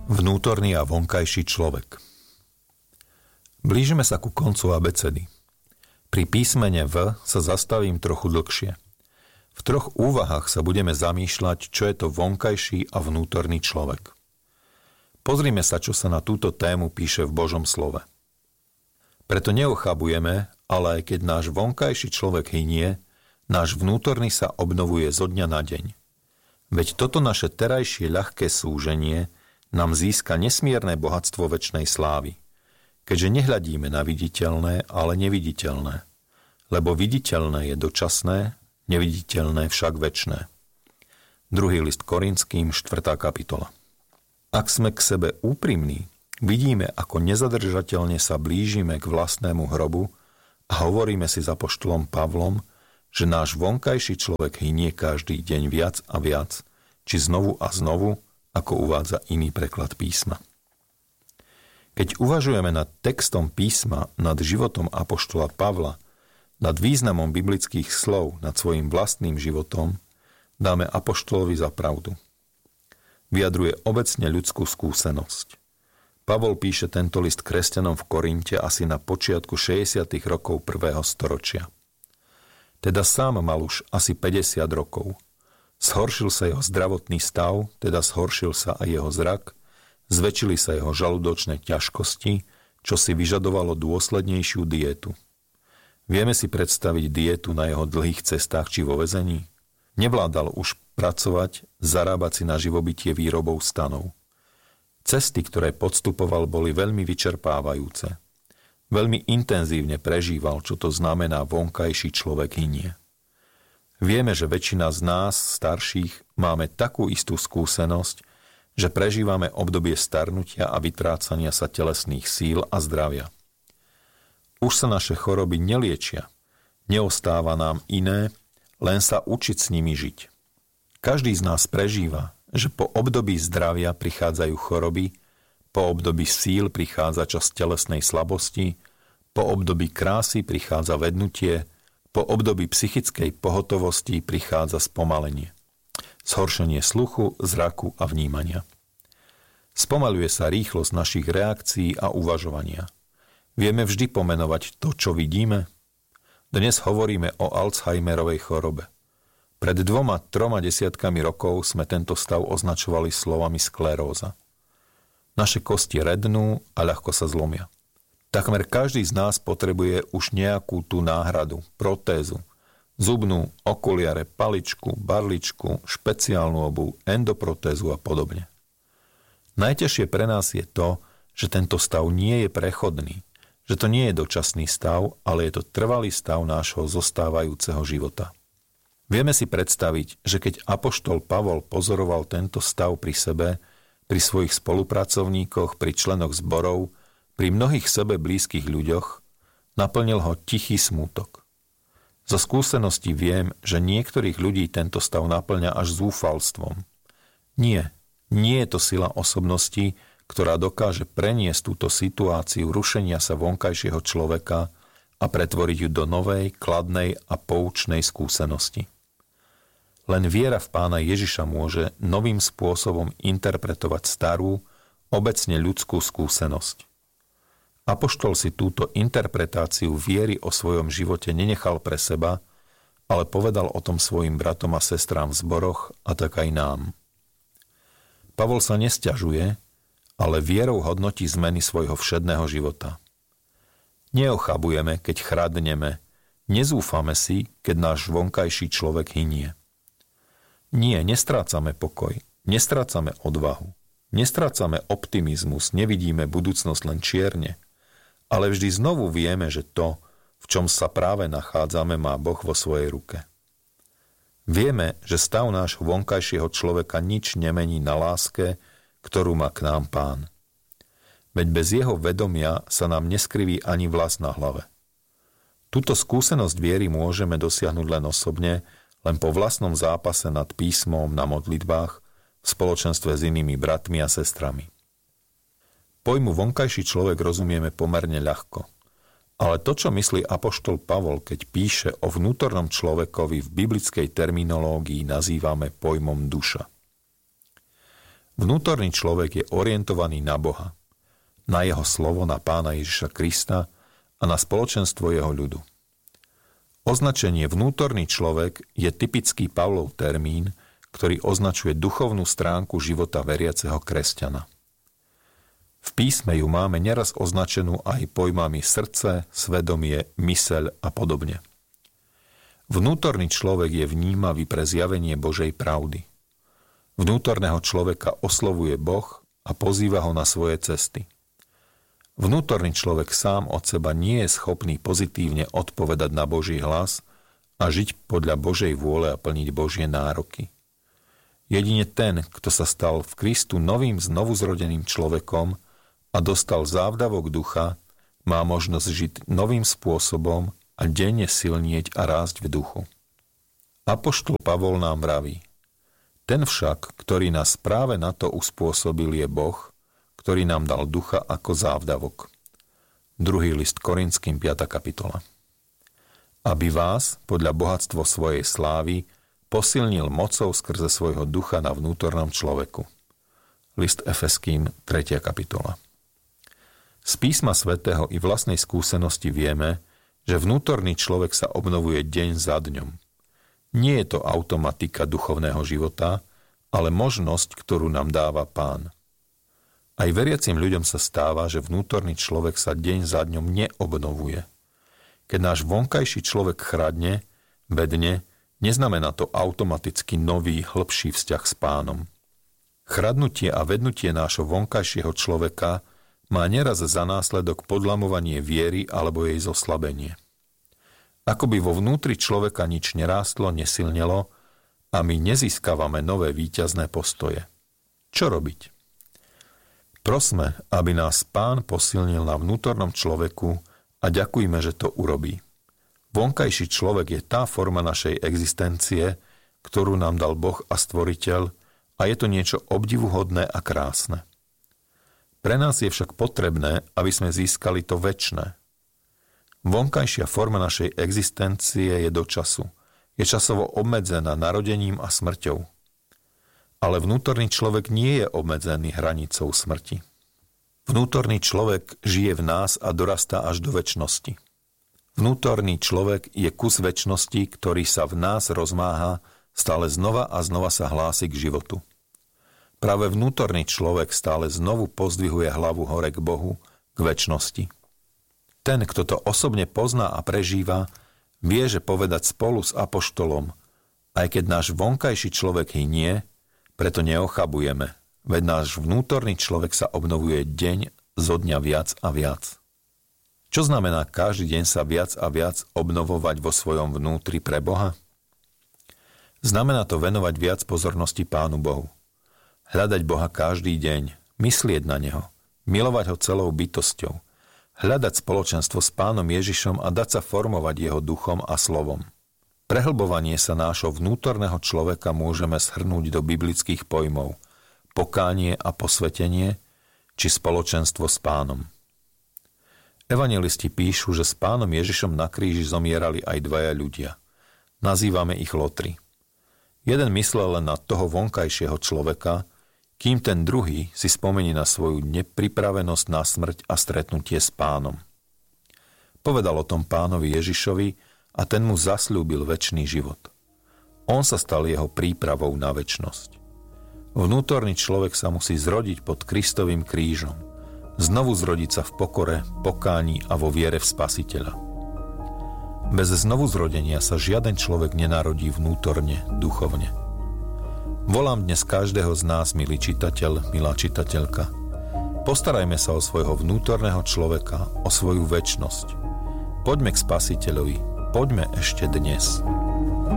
Vnútorný a vonkajší človek. Blížime sa ku koncu abecedy. Pri písmene V sa zastavím trochu dlhšie. V troch úvahách sa budeme zamýšľať, čo je to vonkajší a vnútorný človek. Pozrime sa, čo sa na túto tému píše v Božom slove. Preto neochabujeme, ale aj keď náš vonkajší človek hynie, náš vnútorný sa obnovuje zo dňa na deň. Veď toto naše terajšie ľahké súženie nám získa nesmierne bohatstvo večnej slávy, keďže nehľadíme na viditeľné, ale neviditeľné. Lebo viditeľné je dočasné, neviditeľné však večné. 2. list Korinským, 4. kapitola. Ak sme k sebe úprimní, vidíme, ako nezadržateľne sa blížime k vlastnému hrobu a hovoríme si s apoštolom Pavlom, že náš vonkajší človek hynie každý deň viac a viac, či znovu a znovu, ako uvádza iný preklad písma. Keď uvažujeme nad textom písma, nad životom apoštola Pavla, nad významom biblických slov, nad svojim vlastným životom, dáme apoštolovi za pravdu. Vyjadruje obecne ľudskú skúsenosť. Pavol píše tento list kresťanom v Korinte asi na počiatku 60. rokov 1. storočia. Teda sám mal už asi 50 rokov. Zhoršil sa jeho zdravotný stav, teda zhoršil sa aj jeho zrak, zväčšili sa jeho žalúdočné ťažkosti, čo si vyžadovalo dôslednejšiu diétu. Vieme si predstaviť diétu na jeho dlhých cestách či vo väzení? Nevládal už pracovať, zarábať si na živobytie výrobou stanov. Cesty, ktoré podstupoval, boli veľmi vyčerpávajúce. Veľmi intenzívne prežíval, čo to znamená vonkajší človek hynie. Vieme, že väčšina z nás, starších, máme takú istú skúsenosť, že prežívame obdobie starnutia a vytrácania sa telesných síl a zdravia. Už sa naše choroby neliečia, neostáva nám iné, len sa učiť s nimi žiť. Každý z nás prežíva, že po období zdravia prichádzajú choroby, po období síl prichádza čas telesnej slabosti, po období krásy prichádza vednutie, po období psychickej pohotovosti prichádza spomalenie, zhoršenie sluchu, zraku a vnímania. Spomaľuje sa rýchlosť našich reakcií a uvažovania. Vieme vždy pomenovať to, čo vidíme? Dnes hovoríme o Alzheimerovej chorobe. Pred 2-3 desiatkami rokov sme tento stav označovali slovami skleróza. Naše kosti rednú a ľahko sa zlomia. Takmer každý z nás potrebuje už nejakú tú náhradu, protézu, zubnú, okuliare, paličku, barličku, špeciálnu obuv, endoprotézu a podobne. Najťažšie pre nás je to, že tento stav nie je prechodný, že to nie je dočasný stav, ale je to trvalý stav nášho zostávajúceho života. Vieme si predstaviť, že keď apoštol Pavol pozoroval tento stav pri sebe, pri svojich spolupracovníkoch, pri členoch zborov, pri mnohých sebe blízkych ľuďoch, naplnil ho tichý smútok. Zo skúsenosti viem, že niektorých ľudí tento stav naplňa až zúfalstvom. Nie je to sila osobnosti, ktorá dokáže preniesť túto situáciu rušenia sa vonkajšieho človeka a pretvoriť ju do novej, kladnej a poučnej skúsenosti. Len viera v Pána Ježiša môže novým spôsobom interpretovať starú, obecne ľudskú skúsenosť. Apoštol si túto interpretáciu viery o svojom živote nenechal pre seba, ale povedal o tom svojim bratom a sestrám v zboroch a tak aj nám. Pavol sa nesťažuje, ale vierou hodnotí zmeny svojho všedného života. Neochabujeme, keď chradneme, nezúfame si, keď náš vonkajší človek hynie. Nie, nestrácame pokoj, nestrácame odvahu, nestrácame optimizmus, nevidíme budúcnosť len čierne, ale vždy znovu vieme, že to, v čom sa práve nachádzame, má Boh vo svojej ruke. Vieme, že stav nášho vonkajšieho človeka nič nemení na láske, ktorú má k nám Pán. Veď bez jeho vedomia sa nám neskriví ani vlas na hlave. Túto skúsenosť viery môžeme dosiahnuť len osobne, len po vlastnom zápase nad písmom na modlitbách v spoločenstve s inými bratmi a sestrami. Pojmu vonkajší človek rozumieme pomerne ľahko. Ale to, čo myslí apoštol Pavol, keď píše o vnútornom človekovi v biblickej terminológii, nazývame pojmom duša. Vnútorný človek je orientovaný na Boha, na jeho slovo, na Pána Ježiša Krista a na spoločenstvo jeho ľudu. Označenie vnútorný človek je typický Pavlov termín, ktorý označuje duchovnú stránku života veriaceho kresťana. V písme ju máme neraz označenú aj pojmami srdce, svedomie, myseľ a podobne. Vnútorný človek je vnímavý pre zjavenie Božej pravdy. Vnútorného človeka oslovuje Boh a pozýva ho na svoje cesty. Vnútorný človek sám od seba nie je schopný pozitívne odpovedať na Boží hlas a žiť podľa Božej vôle a plniť Božie nároky. Jedine ten, kto sa stal v Kristu novým znovuzrodeným človekom a dostal závdavok ducha, má možnosť žiť novým spôsobom a denne silnieť a rásť v duchu. Apoštol Pavol nám vraví: ten však, ktorý nás práve na to uspôsobil, je Boh, ktorý nám dal ducha ako závdavok. 2. list Korinským, 5. kapitola. Aby vás, podľa bohatstva svojej slávy, posilnil mocou skrze svojho ducha na vnútornom človeku. List Efeským, 3. kapitola. Z písma svätého i vlastnej skúsenosti vieme, že vnútorný človek sa obnovuje deň za dňom. Nie je to automatika duchovného života, ale možnosť, ktorú nám dáva Pán. Aj veriacim ľuďom sa stáva, že vnútorný človek sa deň za dňom neobnovuje. Keď náš vonkajší človek chradne, bedne, neznamená to automaticky nový, hlbší vzťah s Pánom. Chradnutie a vednutie nášho vonkajšieho človeka má neraz za následok podlamovanie viery alebo jej zoslabenie. Akoby vo vnútri človeka nič nerástlo, nesilnelo a my nezískavame nové víťazné postoje. Čo robiť? Prosme, aby nás Pán posilnil na vnútornom človeku a ďakujme, že to urobí. Vonkajší človek je tá forma našej existencie, ktorú nám dal Boh a Stvoriteľ, a je to niečo obdivuhodné a krásne. Pre nás je však potrebné, aby sme získali to večné. Vonkajšia forma našej existencie je do času. Je časovo obmedzená narodením a smrťou. Ale vnútorný človek nie je obmedzený hranicou smrti. Vnútorný človek žije v nás a dorastá až do večnosti. Vnútorný človek je kus večnosti, ktorý sa v nás rozmáha, stále znova a znova sa hlási k životu. Práve vnútorný človek stále znovu pozdvihuje hlavu hore k Bohu, k večnosti. Ten, kto to osobne pozná a prežíva, vie, že povedať spolu s apoštolom: aj keď náš vonkajší človek hynie, preto neochabujeme, veď náš vnútorný človek sa obnovuje deň zo dňa viac a viac. Čo znamená každý deň sa viac a viac obnovovať vo svojom vnútri pre Boha? Znamená to venovať viac pozornosti Pánu Bohu. Hľadať Boha každý deň, myslieť na Neho, milovať Ho celou bytosťou, hľadať spoločenstvo s Pánom Ježišom a dať sa formovať Jeho duchom a slovom. Prehlbovanie sa nášho vnútorného človeka môžeme shrnúť do biblických pojmov: pokánie a posvetenie, či spoločenstvo s Pánom. Evanjelisti píšu, že s Pánom Ježišom na kríži zomierali aj dvaja ľudia. Nazývame ich lotri. Jeden myslel len na toho vonkajšieho človeka, kým ten druhý si spomenie na svoju nepripravenosť na smrť a stretnutie s Pánom. Povedal o tom Pánovi Ježišovi a ten mu zasľúbil večný život. On sa stal jeho prípravou na večnosť. Vnútorný človek sa musí zrodiť pod Kristovým krížom, znovu zrodiť sa v pokore, pokání a vo viere v Spasiteľa. Bez znovuzrodenia sa žiaden človek nenarodí vnútorne, duchovne. Volám dnes každého z nás, milý čitateľ, milá čitateľka. Postarajme sa o svojho vnútorného človeka, o svoju večnosť. Poďme k Spasiteľovi, poďme ešte dnes.